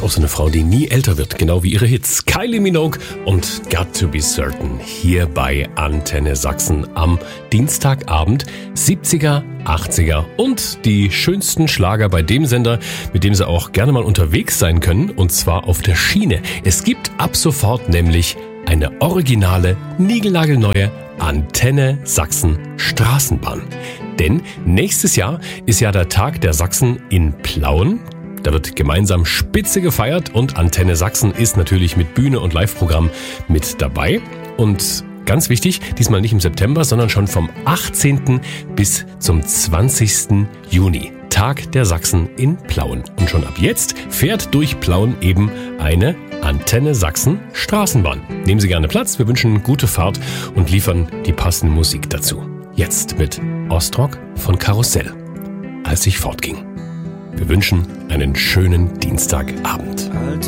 auch so eine Frau, die nie älter wird, genau wie ihre Hits. Kylie Minogue und Got to Be Certain hier bei Antenne Sachsen am Dienstagabend. 70er, 80er und die schönsten Schlager bei dem Sender, mit dem Sie auch gerne mal unterwegs sein können, und zwar auf der Schiene. Es gibt ab sofort nämlich eine originale, niegelnagelneue Antenne Sachsen Straßenbahn. Denn nächstes Jahr ist ja der Tag der Sachsen in Plauen. Da wird gemeinsam Spitze gefeiert und Antenne Sachsen ist natürlich mit Bühne und Live-Programm mit dabei. Und ganz wichtig, diesmal nicht im September, sondern schon vom 18. bis zum 20. Juni. Tag der Sachsen in Plauen. Und schon ab jetzt fährt durch Plauen eben eine Antenne Sachsen Straßenbahn. Nehmen Sie gerne Platz, wir wünschen gute Fahrt und liefern die passende Musik dazu. Jetzt mit Ostrock von Karussell, als ich fortging. Wir wünschen einen schönen Dienstagabend.